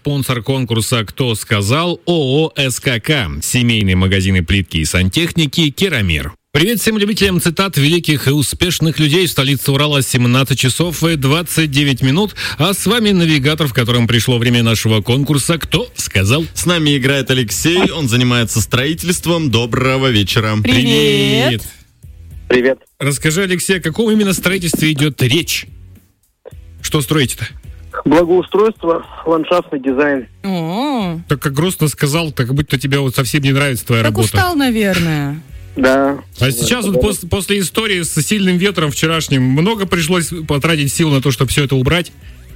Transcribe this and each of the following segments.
спонсор конкурса «Кто сказал» ООО «СКК», семейные магазины плитки и сантехники «Керамир». Привет всем любителям цитат великих и успешных людей. В столице Урала 17 часов и 29 минут. А с вами навигатор, в котором пришло время нашего конкурса «Кто сказал?». С нами играет Алексей, он занимается строительством. Доброго вечера. Привет. Привет. Расскажи, Алексей, о каком именно строительстве идет речь? Что строите-то? Благоустройство, ландшафтный дизайн. Так как грустно сказал, так будто тебе вот совсем не нравится твоя Так работа. устал, наверное. Да. А сейчас вот после истории с сильным ветром вчерашним много пришлось потратить сил на то, чтобы все это убрать?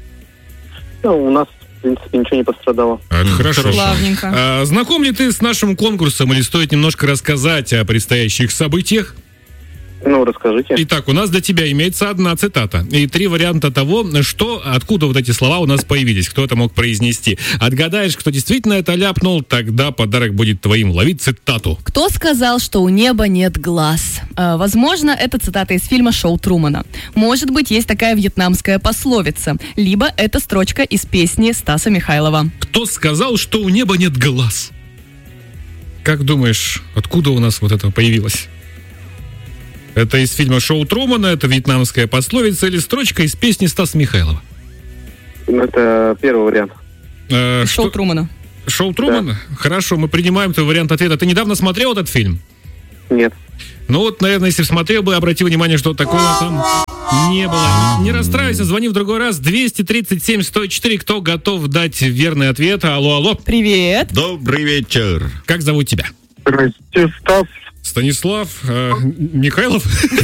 У нас, в принципе, ничего не пострадало. Хорошо. Славненько. Знаком ли ты с нашим конкурсом или стоит немножко рассказать о предстоящих событиях? Расскажите. Итак, у нас для тебя имеется одна цитата и 3 варианта того, откуда вот эти слова у нас появились, кто это мог произнести. Отгадаешь, кто действительно это ляпнул, тогда подарок будет твоим. Лови цитату. Кто сказал, что у неба нет глаз? Возможно, это цитата из фильма «Шоу Трумана». Может быть, есть такая вьетнамская пословица. Либо это строчка из песни Стаса Михайлова. Кто сказал, что у неба нет глаз? Как думаешь, откуда у нас вот это появилось? Это из фильма «Шоу Трумана», это вьетнамская пословица или строчка из песни Стаса Михайлова? Это первый вариант. Шоу Трумана. Шоу Трумана? Да. Хорошо, мы принимаем твой вариант ответа. Ты недавно смотрел этот фильм? Нет. Ну вот, наверное, если бы смотрел бы, обратил внимание, что такого там не было. Не расстраивайся, звони в другой раз. 237-104. Кто готов дать верный ответ? Алло. Привет. Добрый вечер. Как зовут тебя? Здравствуйте, Стас. Станислав Михайлов?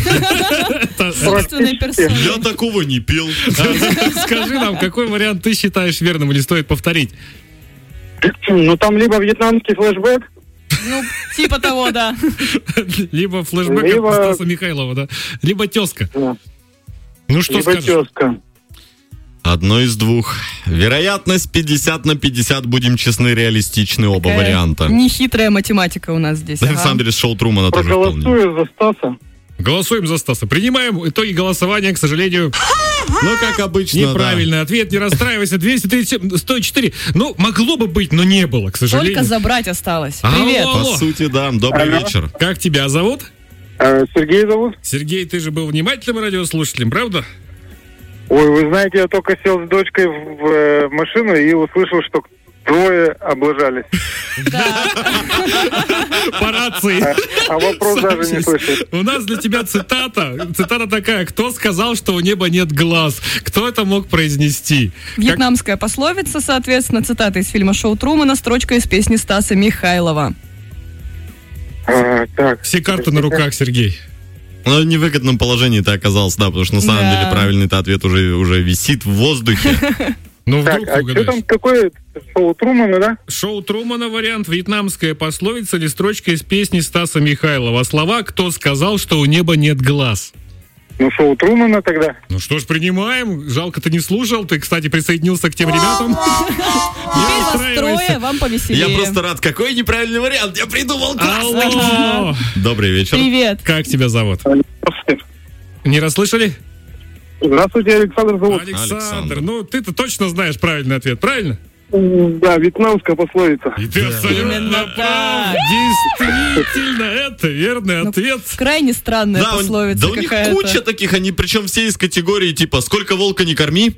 Собственной персоной. Я такого не пел. Скажи нам, какой вариант ты считаешь верным или стоит повторить? Там либо вьетнамский флешбэк. Типа того, да. Либо флешбэк от Стаса Михайлова, да? Либо тезка. Да. Ну что либо скажешь? тезка. Одно из двух. Вероятность 50/50, будем честны, реалистичны оба варианта. Нехитрая математика у нас здесь. Да, на самом деле, с Шоу Трумана тоже вполне. Проголосую за Стаса. Голосуем за Стаса. Принимаем итоги голосования, к сожалению. Ну, как обычно, неправильный ответ, не расстраивайся. 237-104. Могло бы быть, но не было, к сожалению. Только забрать осталось. Привет. По сути, да. Добрый вечер. Как тебя зовут? Сергей зовут. Сергей, ты же был внимательным радиослушателем, правда? Ой, вы знаете, я только сел с дочкой в машину и услышал, что двое облажались. По рации. А вопрос даже не слышал. У нас для тебя цитата. Цитата такая. Кто сказал, что у неба нет глаз? Кто это мог произнести? Вьетнамская пословица, соответственно, цитата из фильма «Шоу Трумана», строчка из песни Стаса Михайлова. Так. Все карты на руках, Сергей. В невыгодном положении ты оказался, да, потому что на самом деле правильный-то ответ уже висит в воздухе. Ну, так, вдруг что там такое? Шоу Трумана, да? Шоу Трумана вариант, вьетнамская пословица или строчка из песни Стаса Михайлова. Слова «Кто сказал, что у неба нет глаз?» Шоу Трумана тогда. Ну что ж, принимаем. Жалко, ты не слушал. Ты, кстати, присоединился к тем ребятам. Теперь вас трое, вам повеселее. Я просто рад. Какой неправильный вариант. Я придумал классный. Алло. Добрый вечер. Привет. Как тебя зовут? Не расслышали? Здравствуйте, Александр зовут. Александр. Ну, ты-то точно знаешь правильный ответ, правильно? Да, вьетнамская пословица. И ты абсолютно прав. Действительно, это верный ответ. Крайне странная пословица у них какая-то. куча таких, они причем все из категории типа «Сколько волка не корми».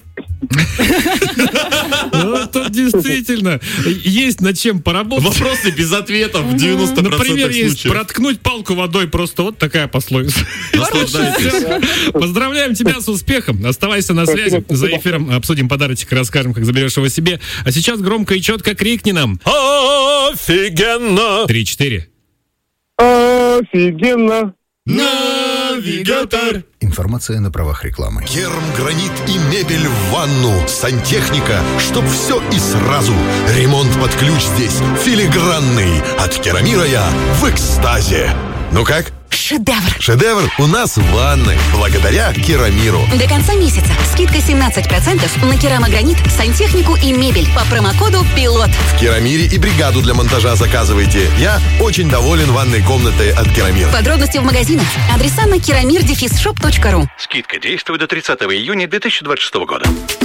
Ну, тут действительно есть над чем поработать. Вопросы без ответов в 90% Например, есть случаев. проткнуть палку водой, просто вот такая пословица. Наслаждайтесь. Поздравляем тебя с успехом. Оставайся на связи. За эфиром обсудим подарочек и расскажем, как заберешь его себе. А сейчас громко и четко крикни нам. Офигенно! 3-4. Офигенно! Навигатор! Информация на правах рекламы. Керм, гранит и мебель в ванну. Сантехника, чтоб все и сразу. Ремонт под ключ здесь филигранный. От Керамира я в экстазе. Ну как? Шедевр! Шедевр у нас в ванной. Благодаря Керамиру. До конца месяца скидка 17% на керамогранит, сантехнику и мебель по промокоду ПИЛОТ. В Керамире и бригаду для монтажа заказывайте. Я очень доволен ванной комнатой от Керамир. Подробности в магазинах. Адреса на keramir-shop.ru. Скидка действует до 30 июня 2026 года.